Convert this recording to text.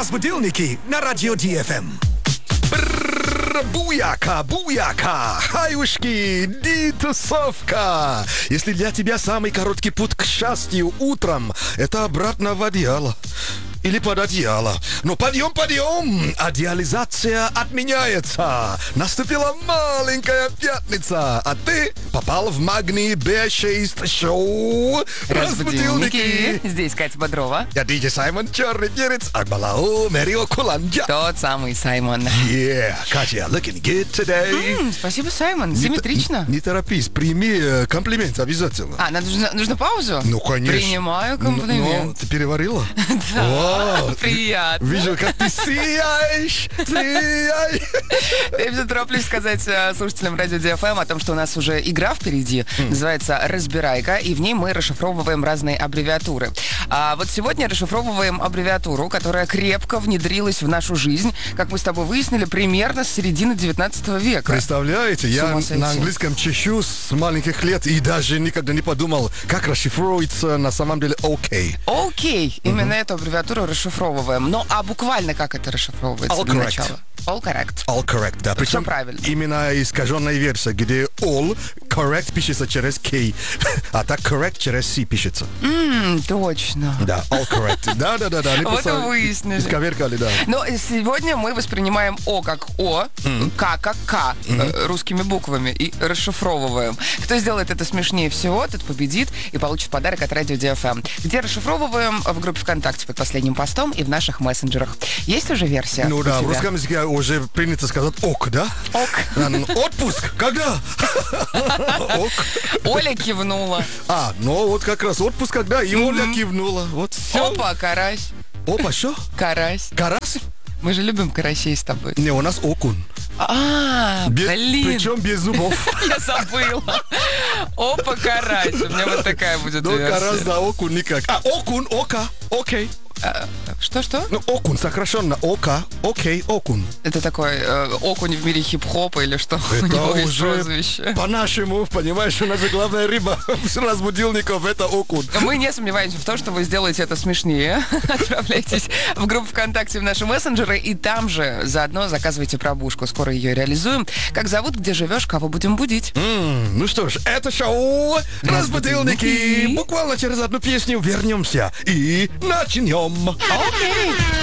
Разбудилники на радио ДФМ. Буяка, буяка, хаюшки, тусовка. Если для тебя самый короткий путь к счастью утром, это обратно в одеяло. Или под одеяло. Но подъем, одеализация отменяется. Наступила маленькая пятница, а ты попал в Магний Б6 шоу Разбудилники. Здесь Катя Бодрова. Я диджей Саймон, черный перец, Акбалао, Мэрио Куланджа. Тот самый Саймон. Yeah, Катя, looking good today. Спасибо, Саймон. Симметрично. Не торопись, прими комплимент обязательно. Нужно паузу? Ну, конечно. Принимаю комплимент. Ну, ты переварила? Да. Вау, Приятно. Вижу, как ты сияешь. Я без тороплюсь сказать слушателям радио ДФМ о том, что у нас уже игра впереди. Называется «Разбирайка», и в ней мы расшифровываем разные аббревиатуры. А вот сегодня расшифровываем аббревиатуру, которая крепко внедрилась в нашу жизнь, как мы с тобой выяснили, примерно с середины 19 века. Представляете, я на английском чищу с маленьких лет и даже никогда не подумал, как расшифровывается на самом деле «окей». Окей. Именно эту аббревиатуру расшифровываем. Ну, а буквально как это расшифровывается All для correct. начала? All correct. All correct, да. Причем правильно. именно искаженная версия, где all correct пишется через K, а так correct через C пишется. Точно. Да, all correct. Да. Вот и выяснили. Исковеркали, да. Но сегодня мы воспринимаем О как О, К как К, русскими буквами, и расшифровываем. Кто сделает это смешнее всего, тот победит и получит подарок от радио ДФМ. Где расшифровываем в группе ВКонтакте под последним постом и в наших мессенджерах. Есть уже версия? Ну да, в русском языке уже принято сказать ок, да? Ок. Отпуск, когда? Ок. Оля кивнула. Ну вот как раз отпуск, когда и Оля кивнула. Вот. Опа, карась. Опа, что? Карась. Карась? Мы же любим карасей с тобой. Не, у нас окунь. Блин. Причем без зубов. Я забыла. Опа, карась. У меня вот такая будет версия. Карась, да, окунь никак. Окунь, ока, окей. Что? Ну, окунь, сокращенно ока, окей, окунь. Это такой окунь в мире хип-хопа или что? У него есть прозвище. По-нашему, понимаешь, у нас же главная рыба разбудилников — это окунь. Мы не сомневаемся в том, что вы сделаете это смешнее. Отправляйтесь в группу ВКонтакте в наши мессенджеры, и там же заодно заказывайте пробушку. Скоро ее реализуем. Как зовут, где живешь, кого будем будить? Ну что ж, это шоу «Разбудилники». Буквально через одну песню вернемся и начнем. Окей.